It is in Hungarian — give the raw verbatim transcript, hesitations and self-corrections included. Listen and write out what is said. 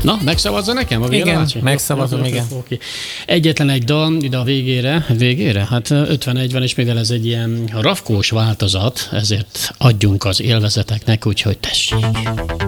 Na, megszavazza nekem a Igen, Vélavácsi? megszavazom, igen. Oké. Egyetlen egy dal ide a végére, végére, hát ötvenegy van, és mivel ez egy ilyen rafkós változat, ezért adjunk az élvezeteknek, úgyhogy tessék.